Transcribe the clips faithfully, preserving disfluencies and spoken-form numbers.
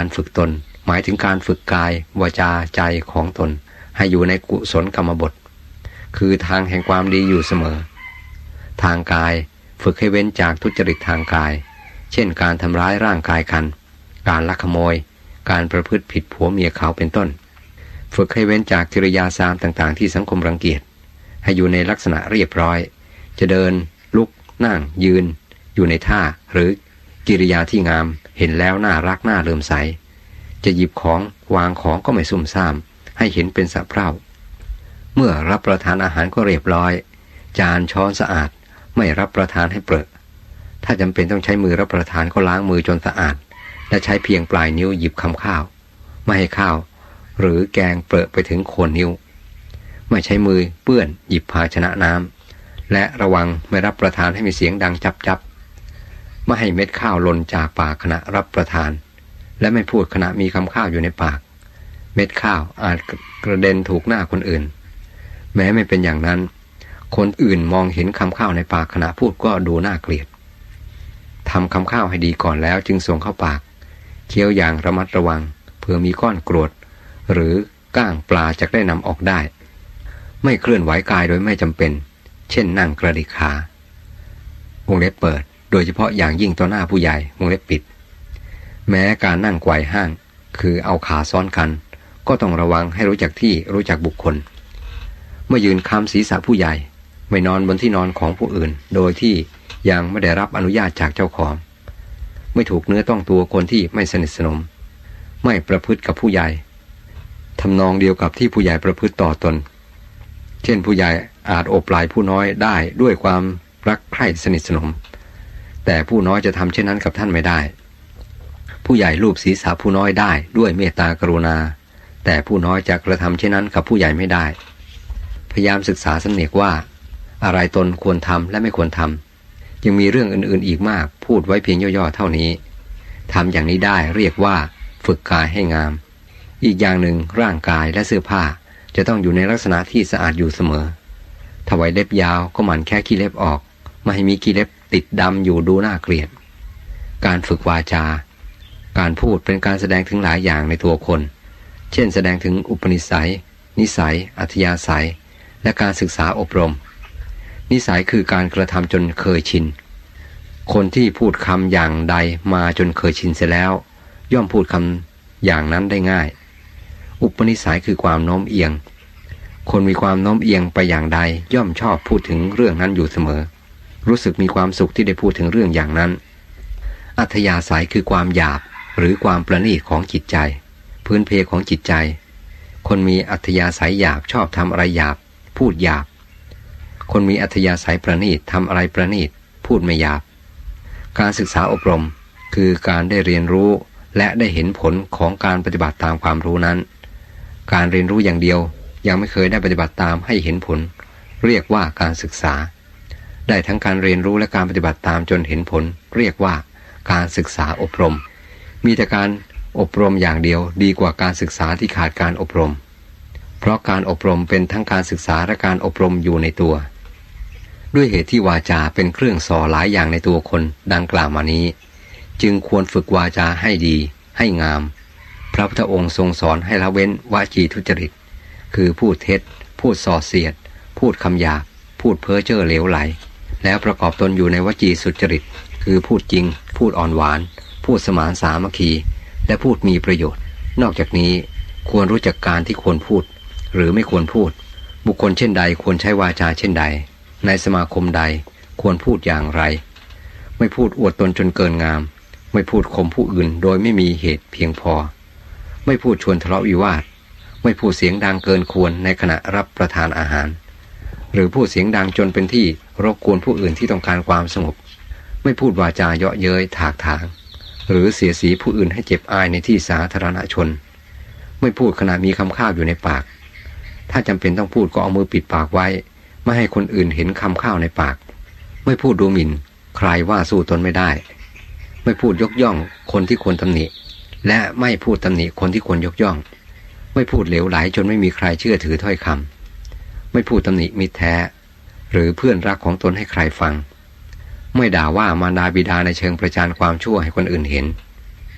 ฝึกตนหมายถึงการฝึกกายวาจาใจของตนให้อยู่ในกุศลกรรมบทคือทางแห่งความดีอยู่เสมอทางกายฝึกให้เว้นจากทุจริตทางกายเช่นการทำร้ายร่างกายกันการลักขโมยการประพฤติผิดผัวเมียเขาเป็นต้นฝึกให้เว้นจากกิริยาสามต่างๆที่สังคมรังเกียจให้อยู่ในลักษณะเรียบร้อยจะเดินลุกนั่งยืนอยู่ในท่าหรือกิริยาที่งามเห็นแล้วน่ารักน่าเลื่อมใสจะหยิบของวางของก็ไม่ซุ่มซ่ามให้เห็นเป็นสะเพร่าเมื่อรับประทานอาหารก็เรียบร้อยจานช้อนสะอาดไม่รับประทานให้เปรอะถ้าจำเป็นต้องใช้มือรับประทานก็ล้างมือจนสะอาดและใช้เพียงปลายนิ้วหยิบคำข้าวไม่ให้ข้าวหรือแกงเปรอะไปถึงโคนนิ้วไม่ใช้มือเปื้อนหยิบภาชนะน้ำและระวังไม่รับประทานให้มีเสียงดังจับจับไม่ให้เม็ดข้าวหล่นจากปากขณะรับประทานและไม่พูดขณะมีคำข้าวอยู่ในปากเม็ดข้าวอาจกระเด็นถูกหน้าคนอื่นแม้ไม่เป็นอย่างนั้นคนอื่นมองเห็นคำข้าวในปากขณะพูดก็ดูน่าเกลียดทำคำข้าวให้ดีก่อนแล้วจึงส่งเข้าปากเคี้ยวอย่างระมัดระวังเพื่อมีก้อนกรวดหรือก้างปลาจะได้นำออกได้ไม่เคลื่อนไหวกายโดยไม่จำเป็นเช่นนั่งกระดิกขาวงเล็บเปิดโดยเฉพาะอย่างยิ่งต่อหน้าผู้ใหญ่วงเล็บปิดแม้การนั่งไกวห้างคือเอาขาซ้อนกันก็ต้องระวังให้รู้จักที่รู้จักบุคคลเมื่อยืนค้ำศีรษะผู้ใหญ่ไม่นอนบนที่นอนของผู้อื่นโดยที่ยังไม่ได้รับอนุญาตจากเจ้าของไม่ถูกเนื้อต้องตัวคนที่ไม่สนิทสนมไม่ประพฤติกับผู้ใหญ่ทำนองเดียวกับที่ผู้ใหญ่ประพฤติต่อตนเช่นผู้ใหญ่อาจโอบไหล่ผู้น้อยได้ด้วยความรักใคร่สนิทสนมแต่ผู้น้อยจะทำเช่นนั้นกับท่านไม่ได้ผู้ใหญ่ลูบศีรษะผู้น้อยได้ด้วยเมตตากรุณาแต่ผู้น้อยจะกระทำเช่นนั้นกับผู้ใหญ่ไม่ได้พยายามศึกษาสำเนียกว่าอะไรตนควรทำและไม่ควรทำยังมีเรื่องอื่นๆอีกมากพูดไว้เพียงย่อๆเท่านี้ทำอย่างนี้ได้เรียกว่าฝึกกายให้งามอีกอย่างหนึ่งร่างกายและเสื้อผ้าจะต้องอยู่ในลักษณะที่สะอาดอยู่เสมอถ้าไว้เล็บยาวก็หมั่นแค่ขี้เล็บออกไม่ให้มีขี้เล็บติดดำอยู่ดูน่าเกลียดการฝึกวาจาการพูดเป็นการแสดงถึงหลายอย่างในตัวคนเช่นแสดงถึงอุปนิสัยนิสัยอัธยาศัยและการศึกษาอบรมนิสัยคือการกระทำจนเคยชินคนที่พูดคำอย่างใดมาจนเคยชินเสียแล้วย่อมพูดคำอย่างนั้นได้ง่ายอุปนิสัยคือความโน้มเอียงคนมีความโน้มเอียงไปอย่างใดย่อมชอบพูดถึงเรื่องนั้นอยู่เสมอรู้สึกมีความสุขที่ได้พูดถึงเรื่องอย่างนั้นอัธยาศัยคือความหยาบหรือความประณีตของจิตใจพื้นเพของจิตใจคนมีอัธยาศัยหยาบชอบทำอะไรหยาบพูดหยาบคนมีอัธยาศัยประณีตทำอะไรประณีตพูดไม่หยาบการศึกษาอบรมคือการได้เรียนรู้และได้เห็นผลของการปฏิบัติตามความรู้นั้นการเรียนรู้อย่างเดียวยังไม่เคยได้ปฏิบัติตามให้เห็นผลเรียกว่าการศึกษาได้ทั้งการเรียนรู้และการปฏิบัติตามจนเห็นผลเรียกว่าการศึกษาอบรมมีแต่การอบรมอย่างเดียวดีกว่าการศึกษาที่ขาดการอบรมเพราะการอบรมเป็นทั้งการศึกษาและการอบรมอยู่ในตัวด้วยเหตุที่วาจาเป็นเครื่องส่อหลายอย่างในตัวคนดังกล่าวมานี้จึงควรฝึกวาจาให้ดีให้งามพระพุทธองค์ทรงสอนให้ละเว้นวจีทุจริตคือพูดเท็จพูดส่อเสียดพูดคำหยาบพูดเพ้อเจ้อเหลวไหลแล้วประกอบตนอยู่ในวจีสุจริตคือพูดจริงพูดอ่อนหวานพูดสมานสามัคคีและพูดมีประโยชน์นอกจากนี้ควรรู้จักการที่ควรพูดหรือไม่ควรพูดบุคคลเช่นใดควรใช้วาจาเช่นใดในสมาคมใดควรพูดอย่างไรไม่พูดอวดตนจนเกินงามไม่พูดข่มผู้อื่นโดยไม่มีเหตุเพียงพอไม่พูดชวนทะเลาะวิวาทไม่พูดเสียงดังเกินควรในขณะรับประทานอาหารหรือพูดเสียงดังจนเป็นที่รบกวนผู้อื่นที่ต้องการความสงบไม่พูดวาจาเยาะเย้ยถากถางหรือเสียสีผู้อื่นให้เจ็บอายในที่สาธารณชนไม่พูดขณะมีคำข้าวอยู่ในปากถ้าจำเป็นต้องพูดก็เอามือปิดปากไว้ไม่ให้คนอื่นเห็นคำข้าวในปากไม่พูดดูหมิ่นใครว่าสู้ตนไม่ได้ไม่พูดยกย่องคนที่ควรตำหนิและไม่พูดตำหนิคนที่ควรยกย่องไม่พูดเหลวไหลจนไม่มีใครเชื่อถือถ้อยคำไม่พูดตำหนิมิตรแท้หรือเพื่อนรักของตนให้ใครฟังไม่ด่าว่ามารดาบิดาในเชิงประจานความชั่วให้คนอื่นเห็น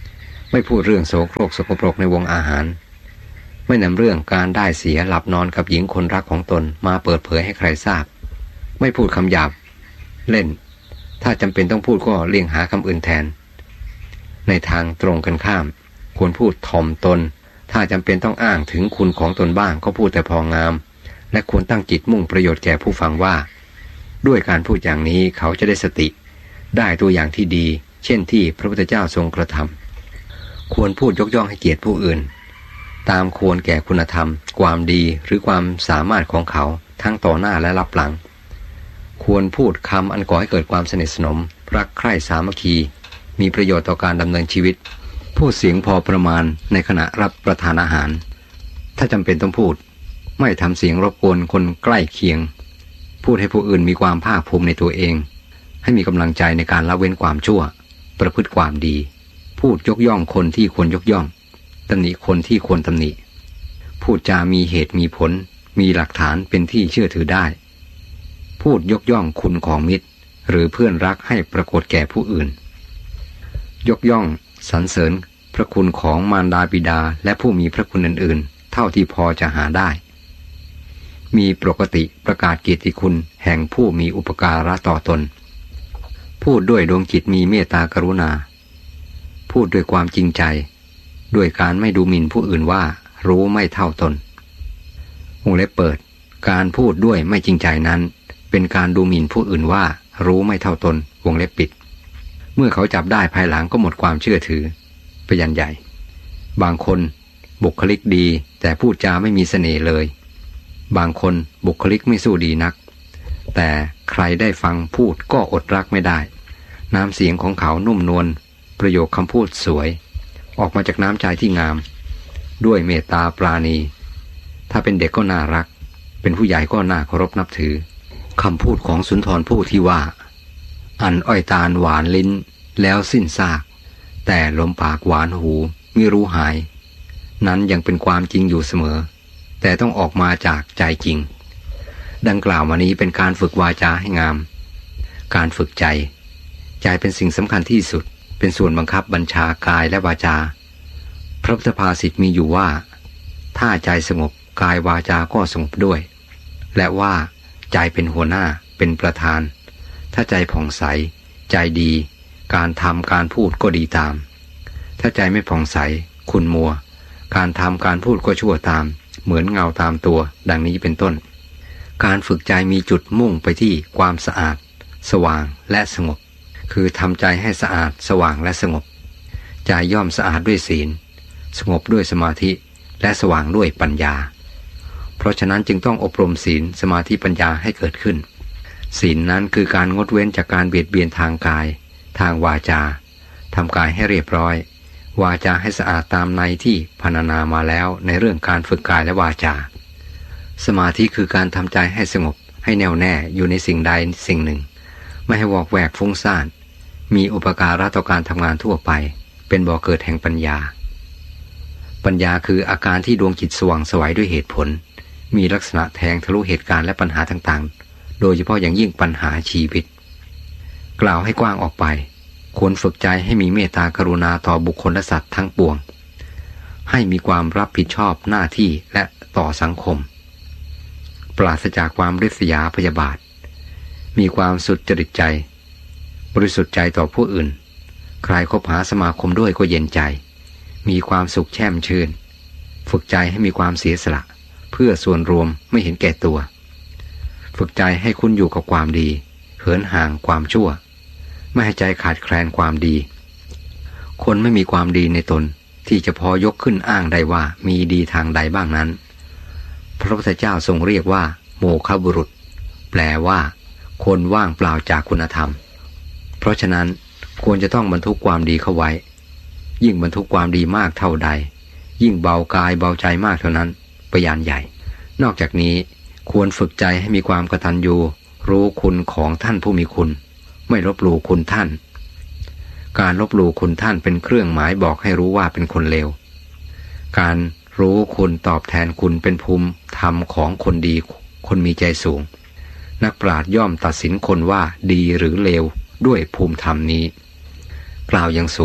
ไม่พูดเรื่องโสโครกสกปรกในวงอาหารไม่นำเรื่องการได้เสียหลับนอนกับหญิงคนรักของตนมาเปิดเผยให้ใครทราบไม่พูดคำหยาบเล่นถ้าจำเป็นต้องพูดก็เลี่ยงหาคำอื่นแทนในทางตรงกันข้ามควรพูดถ่อมตนถ้าจำเป็นต้องอ้างถึงคุณของตนบ้างก็พูดแต่พองามและควรตั้งจิตมุ่งประโยชน์แก่ผู้ฟังว่าด้วยการพูดอย่างนี้เขาจะได้สติได้ตัวอย่างที่ดีเช่นที่พระพุทธเจ้าทรงกระทำควรพูดยกย่องให้เกียรติผู้อื่นตามควรแก่คุณธรรมความดีหรือความสามารถของเขาทั้งต่อหน้าและรับหลังควรพูดคำอันก่อให้เกิดความสนิทสนมรักใคร่สามัคคีมีประโยชน์ต่อการดำเนินชีวิตพูดเสียงพอประมาณในขณะรับประทานอาหารถ้าจำเป็นต้องพูดไม่ทำเสียงรบกวนคนใกล้เคียงพูดให้ผู้อื่นมีความภาคภูมิในตัวเองให้มีกำลังใจในการละเว้นความชั่วประพฤติความดีพูดยกย่องคนที่ควรยกย่องตำหนิคนที่ควรตำหนิพูดจามีเหตุมีผลมีหลักฐานเป็นที่เชื่อถือได้พูดยกย่องคุณของมิตรหรือเพื่อนรักให้ปรากฏแก่ผู้อื่นยกย่องสรรเสริญพระคุณของมารดาบิดาและผู้มีพระคุณอื่นๆเท่าที่พอจะหาได้มีปกติประกาศเกียรติคุณแห่งผู้มีอุปการะต่อตนพูดด้วยดวงจิตมีเมตตากรุณาพูดด้วยความจริงใจด้วยการไม่ดูหมิ่นผู้อื่นว่ารู้ไม่เท่าตนวงเล็บเปิดการพูดด้วยไม่จริงใจนั้นเป็นการดูหมิ่นผู้อื่นว่ารู้ไม่เท่าตนวงเล็บปิดเมื่อเขาจับได้ภายหลังก็หมดความเชื่อถือพยัญชนะใหญ่บางคนบุคลิกดีแต่พูดจาไม่มีเสน่ห์เลยบางคนบุคลิกไม่สู้ดีนักแต่ใครได้ฟังพูดก็อดรักไม่ได้น้ำเสียงของเขานุ่มนวลประโยคคำพูดสวยออกมาจากน้ำใจที่งามด้วยเมตตาปราณีถ้าเป็นเด็กก็น่ารักเป็นผู้ใหญ่ก็น่าเคารพนับถือคำพูดของสุนทรภู่ที่ว่าอันอ้อยตาลหวานลิ้นแล้วสิ้นซากแต่ลมปากหวานหูไม่รู้หายนั้นยังเป็นความจริงอยู่เสมอแต่ต้องออกมาจากใจจริงดังกล่าวมานี้เป็นการฝึกวาจาให้งามการฝึกใจใจเป็นสิ่งสำคัญที่สุดเป็นส่วนบังคับบัญชากายและวาจาพระพุทธภาษิตมีอยู่ว่าถ้าใจสงบกายวาจาก็สงบด้วยและว่าใจเป็นหัวหน้าเป็นประธานถ้าใจผ่องใสใจดีการทำการพูดก็ดีตามถ้าใจไม่ผ่องใสขุ่นมัวการทำการพูดก็ชั่วตามเหมือนเงาตามตัวดังนี้เป็นต้นการฝึกใจมีจุดมุ่งไปที่ความสะอาดสว่างและสงบคือทำใจให้สะอาดสว่างและสงบใจย่อมสะอาดด้วยศีลสงบด้วยสมาธิและสว่างด้วยปัญญาเพราะฉะนั้นจึงต้องอบรมศีลสมาธิปัญญาให้เกิดขึ้นศีลนั้นคือการงดเว้นจากการเบียดเบียนทางกายทางวาจาทำกายให้เรียบร้อยวาจาให้สะอาดตามในที่พรรณนามาแล้วในเรื่องการฝึกกายและวาจาสมาธิคือการทำใจให้สงบให้แน่วแน่อยู่ในสิ่งใดสิ่งหนึ่งไม่ให้วอกแวกฟุ้งซ่านมีอุปการะต่อการทำงานทั่วไปเป็นบ่อเกิดแห่งปัญญาปัญญาคืออาการที่ดวงจิตสว่างไสวด้วยเหตุผลมีลักษณะแทงทะลุเหตุการณ์และปัญหาต่างๆโดยเฉพาะอย่างยิ่งปัญหาชีวิตกล่าวให้กว้างออกไปควรฝึกใจให้มีเมตตากรุณาต่อบุคคลและสัตว์ทั้งปวงให้มีความรับผิดชอบหน้าที่และต่อสังคมปราศจากความริษยาพยาบาทมีความสุจริตใจบริสุทธิ์ใจต่อผู้อื่นใครคบหาสมาคมด้วยก็เย็นใจมีความสุขแช่มชื่นฝึกใจให้มีความเสียสละเพื่อส่วนรวมไม่เห็นแก่ตัวฝึกใจให้คุ้นอยู่กับความดีเหินห่างความชั่วไม่ให้ใจขาดแคลนความดีคนไม่มีความดีในตนที่จะพอยกขึ้นอ้างได้ว่ามีดีทางใดบ้างนั้นพระพุทธเจ้าทรงเรียกว่าโมฆะบุรุษแปลว่าคนว่างเปล่าจากคุณธรรมเพราะฉะนั้นควรจะต้องบรรทุกความดีเข้าไว้ยิ่งบรรทุกความดีมากเท่าใดยิ่งเบากายเบาใจมากเท่านั้นประยานใหญ่นอกจากนี้ควรฝึกใจให้มีความกตัญญูรู้คุณของท่านผู้มีคุณไม่ลบหลู่คุณท่านการลบหลู่คุณท่านเป็นเครื่องหมายบอกให้รู้ว่าเป็นคนเลวการรู้คุณตอบแทนคุณเป็นภูมิธรรมของคนดีคนมีใจสูงนักปราชญ์ย่อมตัดสินคนว่าดีหรือเลวด้วยภูมิธรรมนี้กล่าวอย่างสูง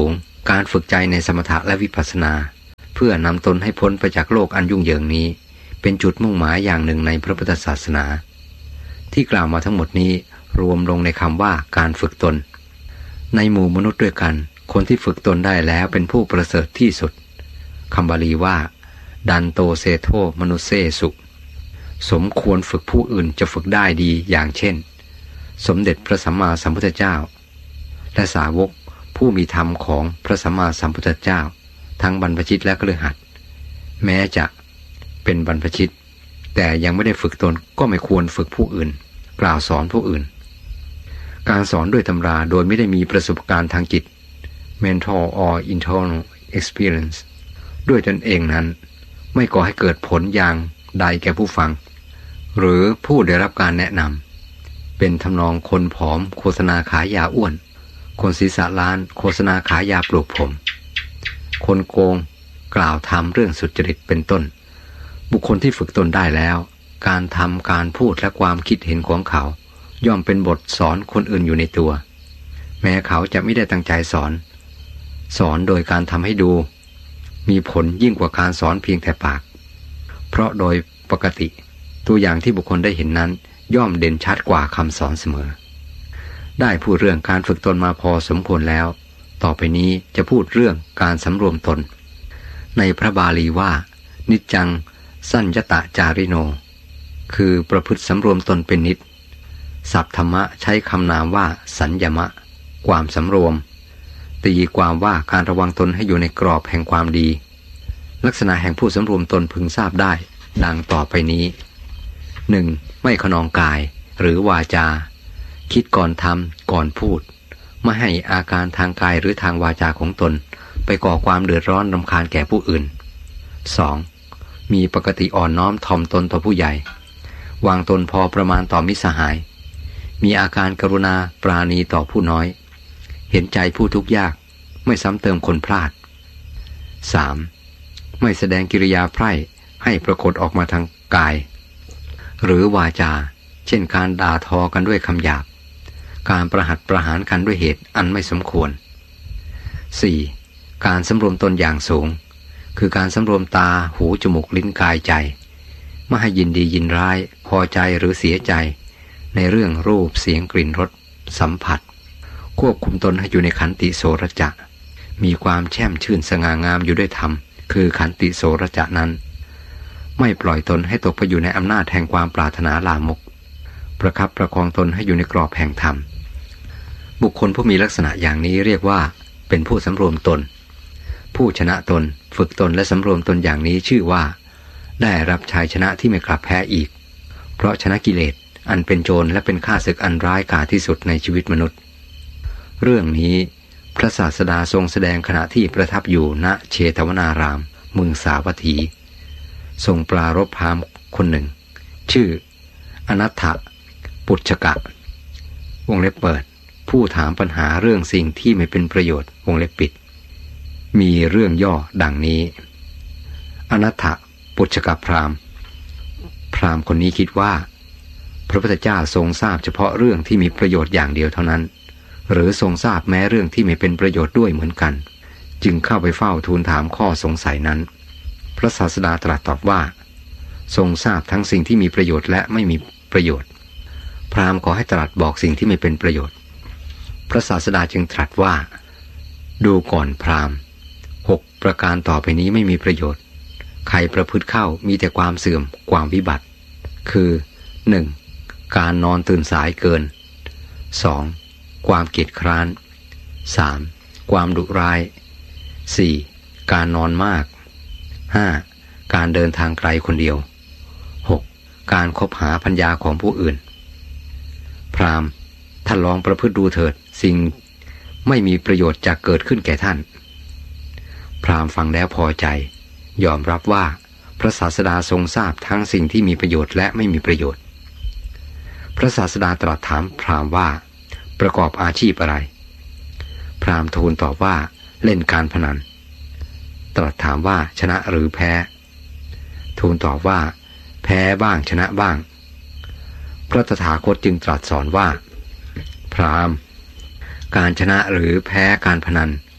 การฝึกใจในสมถะและวิปัสสนาเพื่อนำตนให้พ้นไปจากโลกอันยุ่งเหยิงนี้เป็นจุดมุ่งหมายอย่างหนึ่งในพระพุทธศาสนาที่กล่าวมาทั้งหมดนี้รวมลงในคำว่าการฝึกตนในหมู่มนุษย์ด้วยกันคนที่ฝึกตนได้แล้วเป็นผู้ประเสริฐที่สุดคำบาลีว่าดันโตเซโทมนุเสสุสมควรฝึกผู้อื่นจะฝึกได้ดีอย่างเช่นสมเด็จพระสัมมาสัมพุทธเจ้าและสาวกผู้มีธรรมของพระสัมมาสัมพุทธเจ้าทั้งบรรพชิตและคฤหัสถ์แม้จะเป็นบรรพชิตแต่ยังไม่ได้ฝึกตนก็ไม่ควรฝึกผู้อื่นกล่าวสอนผู้อื่นการสอนด้วยตำราโดยไม่ได้มีประสบการณ์ทางจิต mental or internal experience ด้วยตนเองนั้นไม่ก่อให้เกิดผลอย่างใดแก่ผู้ฟังหรือผู้ได้รับการแนะนำเป็นทำนองคนผอมโฆษณาขายยาอ้วนคนศีรษะล้านโฆษณาขายยาปลูกผมคนโกงกล่าวทำเรื่องสุจริตเป็นต้นบุคคลที่ฝึกตนได้แล้วการทำการพูดและความคิดเห็นของเขาย่อมเป็นบทสอนคนอื่นอยู่ในตัวแม้เขาจะไม่ได้ตั้งใจสอนสอนโดยการทำให้ดูมีผลยิ่งกว่าการสอนเพียงแต่ปากเพราะโดยปกติตัวอย่างที่บุคคลได้เห็นนั้นย่อมเด่นชัดกว่าคำสอนเสมอได้พูดเรื่องการฝึกตนมาพอสมควรแล้วต่อไปนี้จะพูดเรื่องการสำรวมตนในพระบาลีว่านิจจังสัญญตจาริโนคือประพฤติสำรวมตนเป็นนิจศัพท์ธรรมะใช้คำนามว่าสัญญมะความสำรวมตีความว่าการระวังตนให้อยู่ในกรอบแห่งความดีลักษณะแห่งผู้สำรวมตนพึงทราบได้ดังต่อไปนี้ หนึ่ง. ไม่ขนองกายหรือวาจาคิดก่อนทำก่อนพูดไม่ให้อาการทางกายหรือทางวาจาของตนไปก่อความเดือดร้อนรำคาญแก่ผู้อื่น สอง. มีปกติอ่อนน้อมถ่อมตนต่อผู้ใหญ่วางตนพอประมาณต่อมิตรสหายมีอาการกรุณาปราณีต่อผู้น้อยเห็นใจผู้ทุกข์ยากไม่ซ้ำเติมคนพลาด สาม. ไม่แสดงกิริยาไพร่ให้ปรากฏออกมาทางกายหรือวาจาเช่นการด่าทอกันด้วยคำหยาบการประหัตประหารกันด้วยเหตุอันไม่สมควร สี่. การสำรวมตนอย่างสูงคือการสำรวมตาหูจมูกลิ้นกายใจไม่ให้ยินดียินร้ายพอใจหรือเสียใจในเรื่องรูปเสียงกลิ่นรสสัมผัสควบคุมตนให้อยู่ในขันติโสรจะมีความแช่มชื่นสง่างามอยู่ด้วยธรรมคือขันติโสรจะนั้นไม่ปล่อยตนให้ตกไปอยู่ในอำนาจแห่งความปรารถนาลามกประคับประคองตนให้อยู่ในกรอบแห่งธรรมบุคคลผู้มีลักษณะอย่างนี้เรียกว่าเป็นผู้สำรวมตนผู้ชนะตนฝึกตนและสำรวมตนอย่างนี้ชื่อว่าได้รับชัยชนะที่ไม่กลับแพ้อีกเพราะชนะกิเลสอันเป็นโจรและเป็นข้าศึกอันร้ายกาจที่สุดในชีวิตมนุษย์เรื่องนี้พระศาสดาทรงแสดงขณะที่ประทับอยู่ณเชตวนารามเมืองสาวัตถีทรงปรารภพราหมณ์คนหนึ่งชื่ออนัตถปุจฉกะวงเล็บเปิดผู้ถามปัญหาเรื่องสิ่งที่ไม่เป็นประโยชน์วงเล็บปิดมีเรื่องย่อดังนี้อนัตถปุจฉกพราหมณ์พราหมณ์คนนี้คิดว่าพระพุทธเจ้าทรงทราบเฉพาะเรื่องที่มีประโยชน์อย่างเดียวเท่านั้นหรือทรงทราบแม้เรื่องที่ไม่เป็นประโยชน์ด้วยเหมือนกันจึงเข้าไปเฝ้าทูลถามข้อสงสัยนั้นพระศาสดาตรัสตอบว่าทรงทราบทั้งสิ่งที่มีประโยชน์และไม่มีประโยชน์พราหมณ์ขอให้ตรัสบอกสิ่งที่ไม่เป็นประโยชน์พระศาสดาจึงตรัสว่าดูก่อนพราหมณ์หกประการต่อไปนี้ไม่มีประโยชน์ใครประพฤติเข้ามีแต่ความเสื่อมความวิบัติคือ หนึ่ง. การนอนตื่นสายเกิน สอง. ความเกียจคร้าน สาม. ความดุร้าย สี่. การนอนมาก ห้า. การเดินทางไกลคนเดียว หก. การคบหาพัญญาของผู้อื่นพราหมณ์ท่านลองประพฤติดูเถิดสิ่งไม่มีประโยชน์จะเกิดขึ้นแก่ท่านพราหมณ์ฟังแล้วพอใจยอมรับว่าพระศาสดาทรงทราบทั้งสิ่งที่มีประโยชน์และไม่มีประโยชน์พระศาสดาตรัสถามพราหมณ์ว่าประกอบอาชีพอะไรพราหมณ์ทูลตอบว่าเล่นการพนันตรัสถามว่าชนะหรือแพ้ทูลตอบว่าแพ้บ้างชนะบ้างพระตถาคตจึงตรัสสอนว่าพราหมณ์การชนะหรือแพ้การพนัน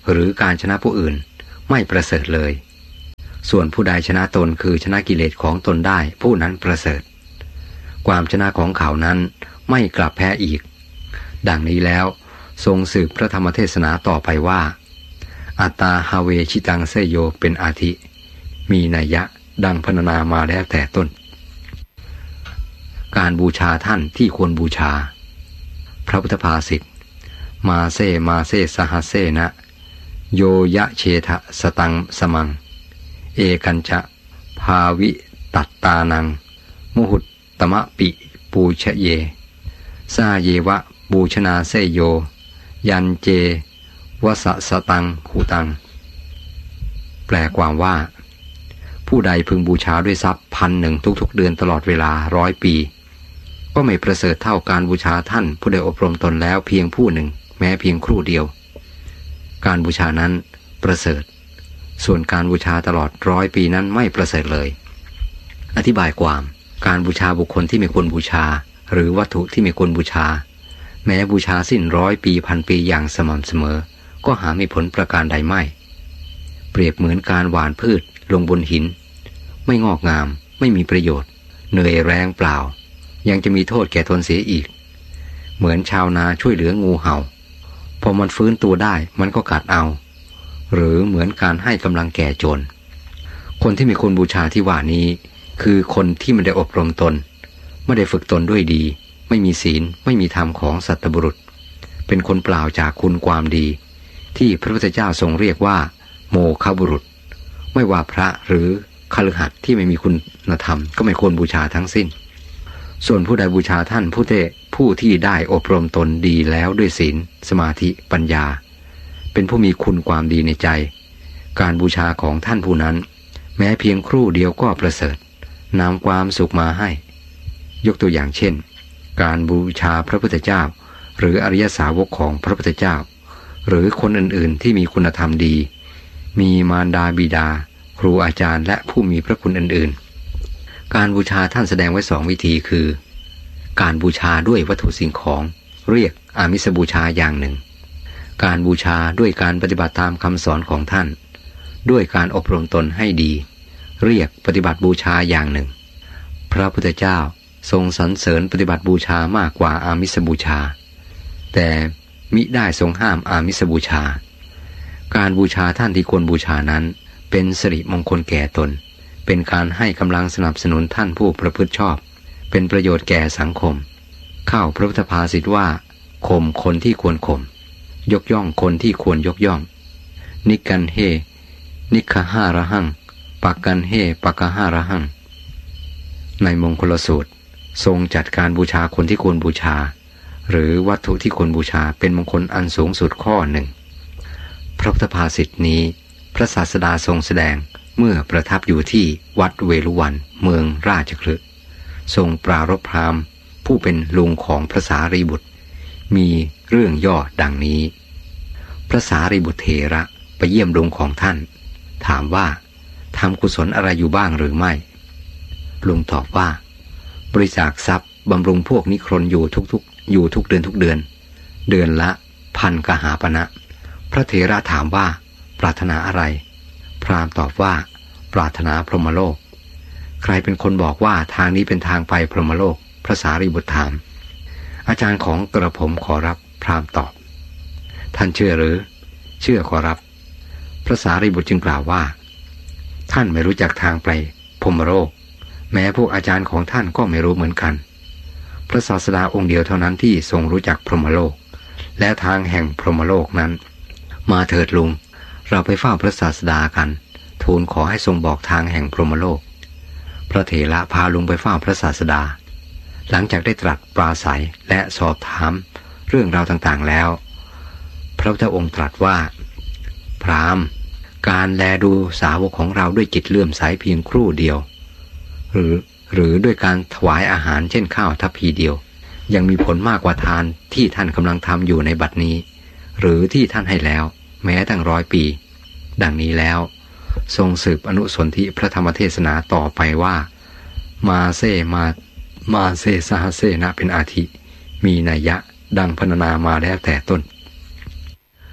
หรือการชนะผู้อื่นไม่ประเสริฐเลยส่วนผู้ใดชนะตนคือชนะกิเลสของตนได้ผู้นั้นประเสริฐความชนะของเขานั้นไม่กลับแพ้อีกดังนี้แล้วทรงสืบพระธรรมเทศนาต่อไปว่าอัตตาฮาเวชิตังเสยโยเป็นอาทิมีนัยยะดังพรรณนามาแล้วแต่ต้นการบูชาท่านที่ควรบูชาพระพุทธภาษิตมาเซมาเซสหัสเซนะโยยะเชทะสตังสมังเอกัญจะภาวิตัตตานังมุหุตตมะปิปูชเยซาเยวะบูชนาเสยโยยันเจวสสตังหูตังแปลความว่าผู้ใดพึงบูชาด้วยทรัพย์พันหนึ่งทุกๆเดือนตลอดเวลาร้อยปีก็ไม่ประเสริฐเท่าการบูชาท่านผู้ได้อบรมตนแล้วเพียงผู้หนึ่งแม้เพียงครู่เดียวการบูชานั้นประเสริฐส่วนการบูชาตลอดร้อยปีนั้นไม่ประเสริฐเลยอธิบายความการบูชาบุคคลที่ไม่ควรบูชาหรือวัตถุที่ไม่ควรบูชาแม้บูชาสิ้นร้อยปีพันปีอย่างสม่ำเสมอก็หาไม่ผลประการใดไม่เปรียบเหมือนการหว่านพืชลงบนหินไม่งอกงามไม่มีประโยชน์เหนื่อยแรงเปล่ายังจะมีโทษแก่ตนเสียอีกเหมือนชาวนาช่วยเหลืองูเห่าพอมันฟื้นตัวได้มันก็กัดเอาหรือเหมือนการให้กำลังแก่โจรคนที่มีคนบูชาที่ว่านี้คือคนที่ไม่ได้อบรมตนไม่ได้ฝึกตนด้วยดีไม่มีศีลไม่มีธรรมของสัตบุรุษเป็นคนเปล่าจากคุณความดีที่พระพุทธเจ้าทรงเรียกว่าโมฆะบุรุษไม่ว่าพระหรือคฤหัสถ์ที่ไม่มีคุณธรรมก็ไม่ควรบูชาทั้งสิ้นส่วนผู้ใดบูชาท่านผู้เทผู้ที่ได้อบรมตนดีแล้วด้วยศีลสมาธิปัญญาเป็นผู้มีคุณความดีในใจการบูชาของท่านผู้นั้นแม้เพียงครู่เดียวก็ประเสริฐนำความสุขมาให้ยกตัวอย่างเช่นการบูชาพระพุทธเจ้าหรืออริยสาวกของพระพุทธเจ้าหรือคนอื่นๆที่มีคุณธรรมดีมีมารดาบิดาครูอาจารย์และผู้มีพระคุณอื่นๆการบูชาท่านแสดงไว้สองวิธีคือการบูชาด้วยวัตถุสิ่งของเรียกอามิสบูชาอย่างหนึ่งการบูชาด้วยการปฏิบัติตามคำสอนของท่านด้วยการอบรมตนให้ดีเรียกปฏิบัติบูชาอย่างหนึ่งพระพุทธเจ้าทรงสรรเสริญปฏิบัติบูชามากกว่าอามิสบูชาแต่มิได้ทรงห้ามอามิสบูชาการบูชาท่านที่ควรบูชานั้นเป็นสิริมงคลแก่ตนเป็นการให้กำลังสนับสนุนท่านผู้ประพฤติชอบเป็นประโยชน์แก่สังคมเข้าพระพุทธภาษิตว่าข่มคนที่ควรข่มยกย่องคนที่ควรยกย่องนิกันเฮนิคหาระหังปักกันเฮปักหาระหังในมงคลสูตรทรงจัดการบูชาคนที่ควรบูชาหรือวัตถุที่ควรบูชาเป็นมงคลอันสูงสุดข้อหนึ่งพระพุทธภาษิตนี้พระศาสดาทรงแสดงเมื่อประทับอยู่ที่วัดเวฬุวันเมืองราชคฤห์ทรงปรารภพราหมณ์ผู้เป็นลุงของพระสารีบุตรมีเรื่องย่อดังนี้พระสารีบุตรเถระไปเยี่ยมลุงของท่านถามว่าทำกุศลอะไรอยู่บ้างหรือไม่ลุงตอบว่าบริจาคทรัพย์บำรุงพวกนิครนอยู่ทุกๆอยู่ทุกเดือนทุกเดือนเดือนละพันกหาปณะพระเถระถามว่าปรารถนาอะไรพราหมณ์ตอบว่าปรารถนาพรหมโลกใครเป็นคนบอกว่าทางนี้เป็นทางไปพรหมโลกพระสารีบุตรถามอาจารย์ของกระผมขอรับพราหมณ์ตอบท่านเชื่อหรือเชื่อขอรับพระสารีบุตรจึงกล่าวว่าท่านไม่รู้จักทางไปพรหมโลกแม้พวกอาจารย์ของท่านก็ไม่รู้เหมือนกันพระศาสดาองค์เดียวเท่านั้นที่ทรงรู้จักพรหมโลกและทางแห่งพรหมโลกนั้นมาเถิดลุงเราไปเฝ้าพระศาสดากันทูลขอให้ทรงบอกทางแห่งพรหมโลกพระเถระพาลุงไปเฝ้าพระศาสดาหลังจากได้ตรัสปราศัยและสอบถามเรื่องราวต่างๆแล้วพระพุทธองค์ตรัสว่าพราหมณ์การแลดูสาวกของเราด้วยจิตเลื่อมใสเพียงครู่เดียวหรือหรือด้วยการถวายอาหารเช่นข้าวทัพพีเดียวยังมีผลมากกว่าทานที่ท่านกำลังทำอยู่ในบัดนี้หรือที่ท่านให้แล้วแม้ตั้งร้อยปีดังนี้แล้วทรงสืบอนุสนธิพระธรรมเทศนาต่อไปว่ามาเซมามาเซสหเสนะเป็นอาทิมีนัยยะดังพรรณนามาแล้วแต่ต้น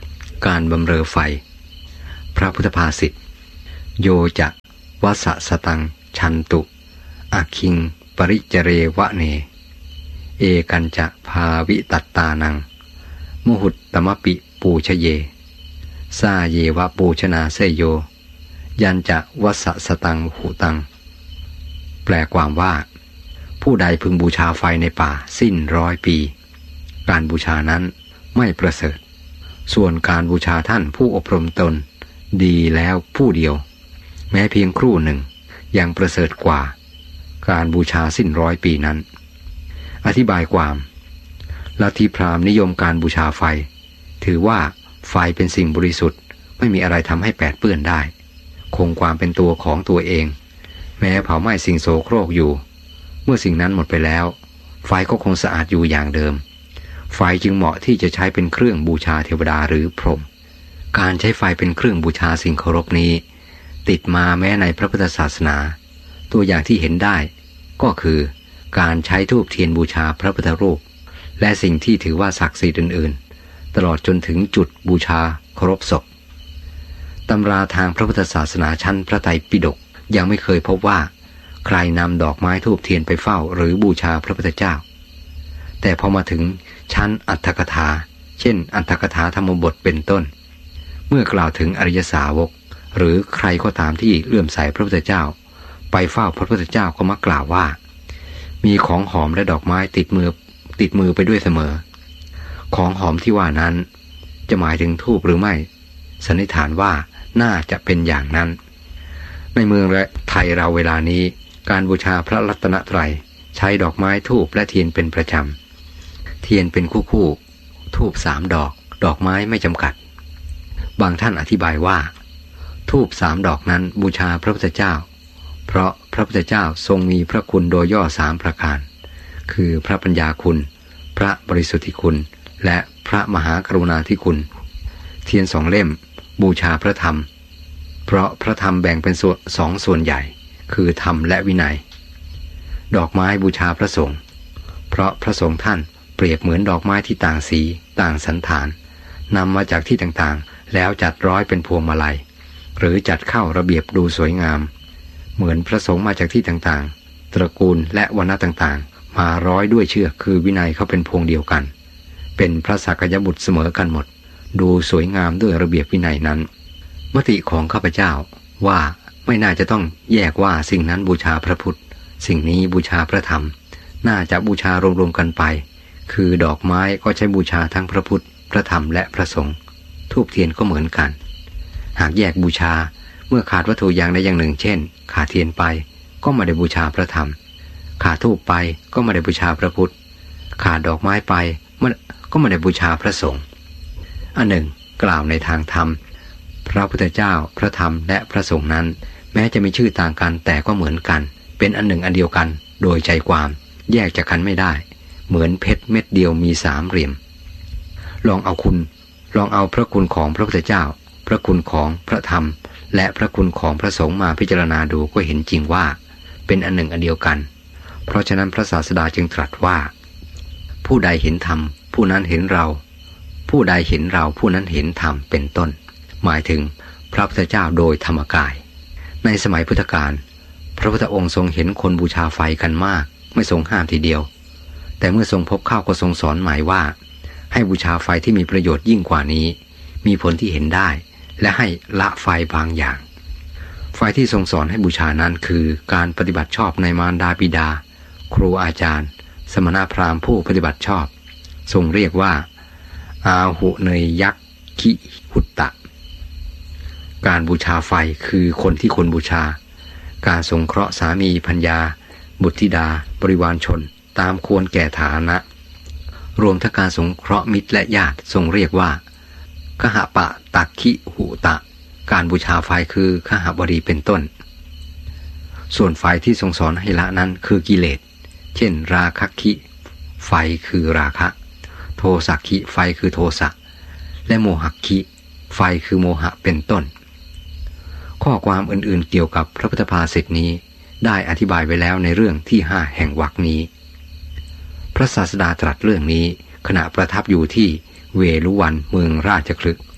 การบำเรอไฟพระพุทธภาษิตโยจะวสสตังชันตุอคิงปริจเรวะเนเอกันจะภาวิตัตตานังมุหุตตมปิปูชเยซาเยวะปูชนาเสยโยยันจะวสสตังหุตังแปลความว่าผู้ใดพึงบูชาไฟในป่าสิ้นร้อยปีการบูชานั้นไม่ประเสริฐส่วนการบูชาท่านผู้อบรมตนดีแล้วผู้เดียวแม้เพียงครู่หนึ่งยังประเสริฐกว่าการบูชาสิ้นร้อยปีนั้นอธิบายความลัทธิพราหมณ์นิยมการบูชาไฟถือว่าไฟเป็นสิ่งบริสุทธิ์ไม่มีอะไรทำให้แปดเปื้อนได้คงความเป็นตัวของตัวเองแม้เผาไหม้สิ่งโสโครกอยู่เมื่อสิ่งนั้นหมดไปแล้วไฟก็คงสะอาดอยู่อย่างเดิมไฟจึงเหมาะที่จะใช้เป็นเครื่องบูชาเทวดาหรือพรหมการใช้ไฟเป็นเครื่องบูชาสิ่งเคารพนี้ติดมาแม้ในพระพุทธศาสนาตัวอย่างที่เห็นได้ก็คือการใช้ธูปเทียนบูชาพระพุทธรูปและสิ่งที่ถือว่าศักดิ์สิทธิ์อื่นๆตลอดจนถึงจุดบูชาเคารพศพตำราทางพระพุทธศาสนาชั้นพระไตรปิฎกยังไม่เคยพบว่าใครนำดอกไม้ธูปเทียนไปเฝ้าหรือบูชาพระพุทธเจ้าแต่พอมาถึงชั้นอัตถกถาเช่นอัตถกถาธรรมบทเป็นต้นเมื่อกล่าวถึงอริยสาวกหรือใครก็ตามที่เลื่อมใสพระพุทธเจ้าไปเฝ้าพระพุทธเจ้าก็มักกล่าวว่ามีของหอมและดอกไม้ติดมือติดมือไปด้วยเสมอของหอมที่ว่านั้นจะหมายถึงธูปหรือไม่สันนิษฐานว่าน่าจะเป็นอย่างนั้นในเมืองและไทยเราเวลานี้การบูชาพระรัตนตรัยใช้ดอกไม้ธูปและเทียนเป็นประจำเทียนเป็นคู่คู่ธูปสามดอกดอกไม้ไม่จำกัดบางท่านอธิบายว่าธูปสามดอกนั้นบูชาพระพุทธเจ้าเพราะพระพุทธเจ้าทรงมีพระคุณโดยย่อสามประการคือพระปัญญาคุณพระบริสุทธิคุณและพระมหากรุณาธิคุณเทียนสองเล่มบูชาพระธรรมเพราะพระธรรมแบ่งเป็นส่วนสองส่วนใหญ่คือธรรมและวินัยดอกไม้บูชาพระสงฆ์เพราะพระสงฆ์ท่านเปรียบเหมือนดอกไม้ที่ต่างสีต่างสันฐานนำมาจากที่ต่างๆแล้วจัดร้อยเป็นพวงมาลัยหรือจัดเข้าระเบียบดูสวยงามเหมือนพระสงฆ์มาจากที่ต่างๆตระกูลและวรรณะต่างๆมาร้อยด้วยเชือกคือวินัยเขาเป็นพวงเดียวกันเป็นพระสักยบุตรเสมอกันหมดดูสวยงามด้วยระเบียบวินัยนั้นมติของข้าพเจ้าว่าไม่น่าจะต้องแยกว่าสิ่งนั้นบูชาพระพุทธสิ่งนี้บูชาพระธรรมน่าจะบูชารวมๆกันไปคือดอกไม้ก็ใช้บูชาทั้งพระพุทธพระธรรมและพระสงฆ์ธูปเทียนก็เหมือนกันหากแยกบูชาเมื่อขาดวัตถุอย่างใดอย่างหนึ่งเช่นขาดเทียนไปก็ไม่ได้บูชาพระธรรมขาดธูปไปก็ไม่ได้บูชาพระพุทธขาดดอกไม้ไปก็ไม่ได้บูชาพระสงฆ์อันหนึ่งกล่าวในทางธรรมพระพุทธเจ้าพระธรรมและพระสงฆ์นั้นแม้จะมีชื่อต่างกันแต่ก็เหมือนกันเป็นอันหนึ่งอันเดียวกันโดยใจความแยกจากกันไม่ได้เหมือนเพชรเม็ดเดียวมีสามเหลี่ยมลองเอาคุณลองเอาพระคุณของพระพุทธเจ้าพระคุณของพระธรรมและพระคุณของพระสงฆ์มาพิจารณาดูก็เห็นจริงว่าเป็นอันหนึ่งอันเดียวกันเพราะฉะนั้นพระศาสดาจึงตรัสว่าผู้ใดเห็นธรรมผู้นั้นเห็นเราผู้ใดเห็นเราผู้นั้นเห็นธรรมเป็นต้นหมายถึงพระพุทธเจ้าโดยธรรมกายในสมัยพุทธกาลพระพุทธองค์ทรงเห็นคนบูชาไฟกันมากไม่ทรงห้ามทีเดียวแต่เมื่อทรงพบเข้าก็ทรงสอนหมายว่าให้บูชาไฟที่มีประโยชน์ยิ่งกว่านี้มีผลที่เห็นได้และให้ละไฟบางอย่างไฟที่ทรงสอนให้บูชานั้นคือการปฏิบัติชอบในมารดาบิดาครูอาจารย์สมณพราหมณ์ผู้ปฏิบัติชอบทรงเรียกว่าอาหุเนยยักขิหุตตะการบูชาไฟคือคนที่คนบูชาการสงเคราะห์สามีภรรยาบุตรธิดาบริวารชนตามควรแก่ฐานะรวมทั้งการสงเคราะห์มิตรและญาติทรงเรียกว่าคหปะตักขิหุตะการบูชาไฟคือคหบดีเป็นต้นส่วนไฟที่ทรงสอนให้ละนั้นคือกิเลสเช่นราคะขิไฟคือราคะโทสะขิไฟคือโทสะและโมหะขิไฟคือโมหะเป็นต้นข้อความอื่นๆเกี่ยวกับพระพุทธภาษิตนี้ได้อธิบายไว้แล้วในเรื่องที่ห้าแห่งวรรคนี้พระศาสดาตรัสเรื่องนี้ขณะประทับอยู่ที่เวฬุวันเมืองราชคฤห์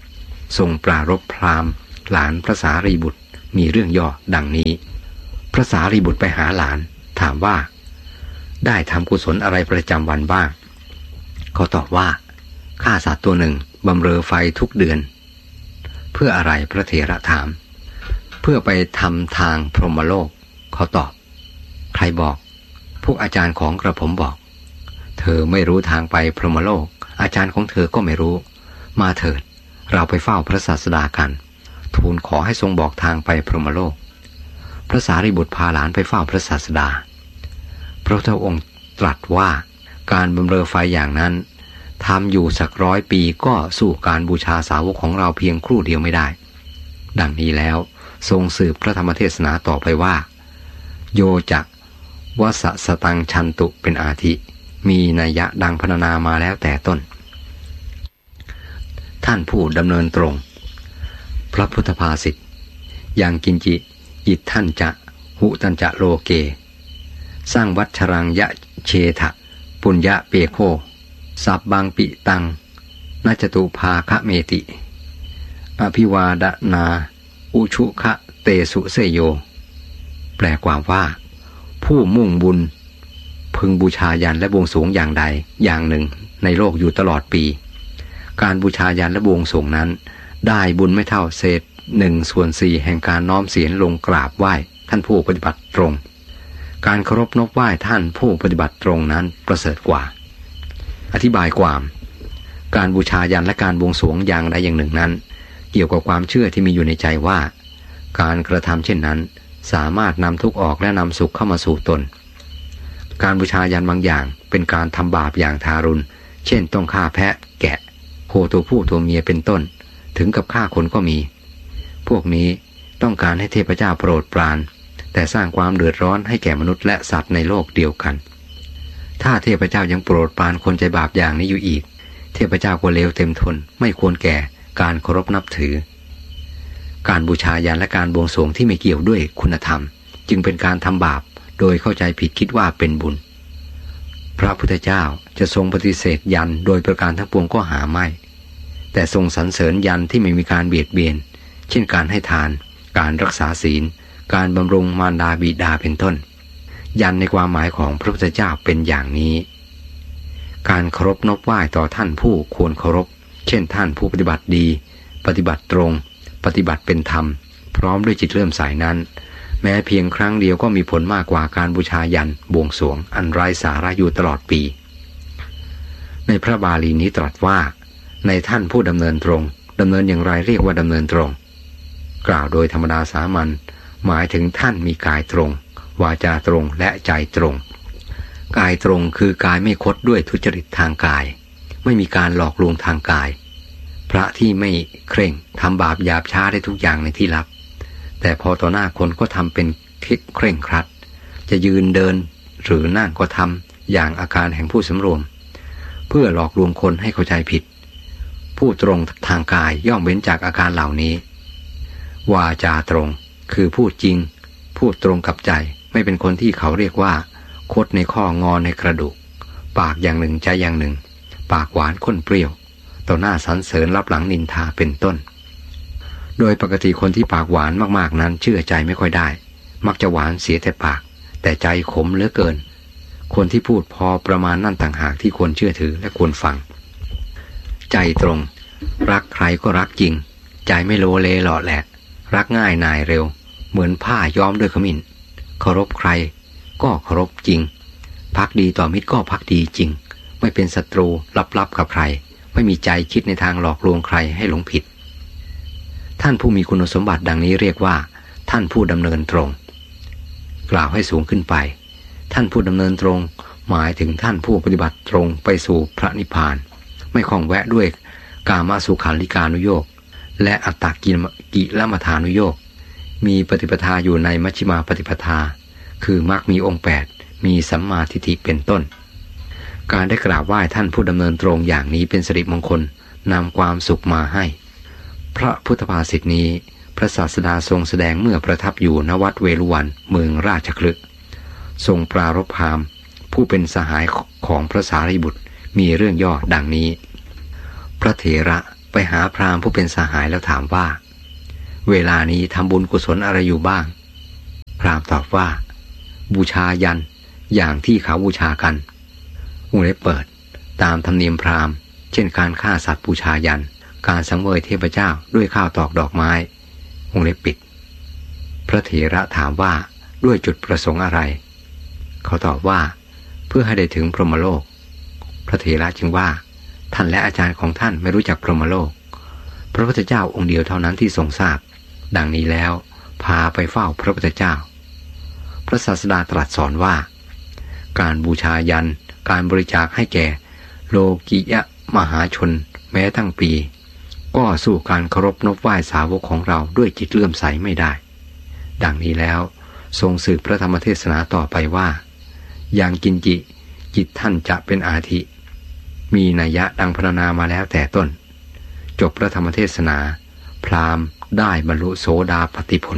ทรงปรารภพราหมณ์หลานพระสารีบุตรมีเรื่องย่อดังนี้พระสารีบุตรไปหาหลานถามว่าได้ทำกุศลอะไรประจำวันบ้างเขาตอบว่าฆ่าสัตว์ตัวหนึ่งบำเรอไฟทุกเดือนเพื่ออะไรพระเถระถามเพื่อไปทำทางพรหมโลกเขาตอบใครบอกพวกอาจารย์ของกระผมบอกเธอไม่รู้ทางไปพรหมโลกอาจารย์ของเธอก็ไม่รู้มาเถิดเราไปเฝ้าพระศาสดากันทูลขอให้ทรงบอกทางไปพรหมโลกพระสารีบุตรพาหลานไปเฝ้าพระศาสดาพระพุทธองค์ตรัสว่าการบำเรอไฟอย่างนั้นทำอยู่สักร้อยปีก็สู้การบูชาสาวกของเราเพียงครู่เดียวไม่ได้ดังนี้แล้วทรงสืบพระธรรมเทศนาต่อไปว่าโยจักวสสตังชันตุเป็นอาทิมีนัยยะดังพรรณนามาแล้วแต่ต้นท่านผู้ดำเนินตรงพระพุทธภาษิตยังกินจิยิท่านจะหุตันจะโลเกสร้างวัชรังยะเชทะปุญญะเปโคสับบางปิตังนัจตุภาคะเมติอภิวาดนาอุชุคะเตสุเสโยแปลความว่าผู้มุ่งบุญพึงบูชายันและบวงสรวงอย่างใดอย่างหนึ่งในโลกอยู่ตลอดปีการบูชายันและบวงสรวงนั้นได้บุญไม่เท่าเศษหนึ่งส่วนสี่แห่งการน้อมเสียรลงกราบไหว้ท่านผู้ปฏิบัติตรงการเคารพนอบไหว้ท่านผู้ปฏิบัติตรงนั้นประเสริฐกว่าอธิบายความการบูชายันและการบวงสรวงอย่างใดอย่างหนึ่งนั้นเกี่ยวกับความเชื่อที่มีอยู่ในใจว่าการกระทำเช่นนั้นสามารถนำทุกข์ออกและนำสุขเข้ามาสู่ตนการบูชายันบางอย่างเป็นการทำบาปอย่างทารุณเช่นต้องฆ่าแพะแกะโคตัวผู้ตัวเมียเป็นต้นถึงกับฆ่าคนก็มีพวกนี้ต้องการให้เทพเจ้าโปรดปรานแต่สร้างความเดือดร้อนให้แก่มนุษย์และสัตว์ในโลกเดียวกันถ้าเทพเจ้ายังโปรดปรานคนใจบาปอย่างนี้อยู่อีกเทพเจ้าก็เลวเต็มทนไม่ควรแก่การเคารพนับถือการบูชายันและการบวงสรวงที่ไม่เกี่ยวด้วยคุณธรรมจึงเป็นการทำบาปโดยเข้าใจผิดคิดว่าเป็นบุญพระพุทธเจ้าจะทรงปฏิเสธยันโดยประการทั้งปวงก็หาไม่แต่ทรงสรรเสริญยันที่ไม่มีการเบียดเบียนเช่นการให้ทานการรักษาศีลการบำรุงมารดาบิดาเป็นต้นยันในความหมายของพระพุทธเจ้าเป็นอย่างนี้การเคารพนอบไหว้ต่อท่านผู้ควรเคารพเช่นท่านผู้ปฏิบัติดีปฏิบัติตรงปฏิบัติเป็นธรรมพร้อมด้วยจิตเลื่อมใสนั้นแม้เพียงครั้งเดียวก็มีผลมากกว่าการบูชายันบวงสรวงอันไร้สาระอยู่ตลอดปีในพระบาลีนี้ตรัสว่าในท่านผู้ดำเนินตรงดำเนินอย่างไรเรียกว่าดำเนินตรงกล่าวโดยธรรมดาสามัญหมายถึงท่านมีกายตรงวาจาตรงและใจตรงกายตรงคือกายไม่คดด้วยทุจริตทางกายไม่มีการหลอกลวงทางกายพระที่ไม่เคร่งทำบาปหยาบช้าได้ทุกอย่างในที่ลับแต่พอต่อหน้าคนก็ทำเป็นเคร่งครัดจะยืนเดินหรือนั่งก็ทำอย่างอาการแห่งผู้สำรวมเพื่อหลอกลวงคนให้เข้าใจผิดผู้ตรงทางกายย่อมเว้นจากอาการเหล่านี้วาจาตรงคือพูดจริงพูดตรงกับใจไม่เป็นคนที่เขาเรียกว่าคดในข้องอในกระดูกปากอย่างหนึ่งใจอย่างหนึ่งปากหวานข้นเปรี้ยวต่อหน้าสรรเสริญรับหลังนินทาเป็นต้นโดยปกติคนที่ปากหวานมากๆนั้นเชื่อใจไม่ค่อยได้มักจะหวานเสียแต่ปากแต่ใจขมเหลือเกินคนที่พูดพอประมาณนั่นต่างหากที่ควรเชื่อถือและควรฟังใจตรงรักใครก็รักจริงใจไม่โลเลหล่อแหละรักง่ายนายเร็วเหมือนผ้าย้อมด้วยขมิ้นเคารพใครก็เคารพจริงภักดีต่อมิตรก็ภักดีจริงไม่เป็นศัตรูลับๆกับใครไม่มีใจคิดในทางหลอกลวงใครให้หลงผิดท่านผู้มีคุณสมบัติดังนี้เรียกว่าท่านผู้ดำเนินตรงกล่าวให้สูงขึ้นไปท่านผู้ดำเนินตรงหมายถึงท่านผู้ปฏิบัติตรงไปสู่พระนิพพานไม่ข้องแวะด้วยกามสุขันลิกานุโยคและอัตตกิลมัฏฐานุโยคมีปฏิปทาอยู่ในมัชฌิมาปฏิปทาคือมรรคมีองค์แปดมีสัมมาทิฏฐิเป็นต้นการได้กราบไหว้ท่านผู้ดำเนินตรงอย่างนี้เป็นสิริมงคลนำความสุขมาให้พระพุทธภาษิตนี้พระศาสดาทรงแสดงเมื่อประทับอยู่ณวัดเวฬุวันเมืองราชคฤห์ทรงปรารภพราหมณ์ผู้เป็นสหายของพระสารีบุตรมีเรื่องย่อดังนี้พระเถระไปหาพราหมณ์ผู้เป็นสหายแล้วถามว่าเวลานี้ทำบุญกุศลอะไรอยู่บ้างพราหมณ์ตอบว่าบูชายันอย่างที่เขาบูชากันวงเล็บเปิดตามธรรมเนียมพราหมณ์เช่นการฆ่าสัตว์บูชายันการสังเวยเทพเจ้าด้วยข้าวตอกดอกไม้วงเล็บปิดพระเถระถามว่าด้วยจุดประสงค์อะไรเขาตอบว่าเพื่อให้ได้ถึงพรหมโลกพระเถระจึงว่าท่านและอาจารย์ของท่านไม่รู้จักพรหมโลกพระพุทธเจ้าองค์เดียวเท่านั้นที่ทรงทราบดังนี้แล้วพาไปเฝ้าพระพุทธเจ้าพระศาสดาตรัสสอนว่าการบูชายันการบริจาคให้แก่โลกิยะมหาชนแม้ทั้งปีก็สู้การเคารพนบไหว้สาวกของเราด้วยจิตเลื่อมใสไม่ได้ดังนี้แล้วทรงสืบพระธรรมเทศนาต่อไปว่าอย่างกินจิจิตท่านจะเป็นอาทิมีนัยยะดังพรรณนามาแล้วแต่ต้นจบพระธรรมเทศนาพราหมณ์ได้บรรลุโสดาปัตติผล